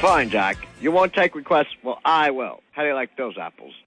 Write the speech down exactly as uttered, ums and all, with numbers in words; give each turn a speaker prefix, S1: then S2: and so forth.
S1: Fine, Jack. You won't take requests? Well, I will. How do you like those apples?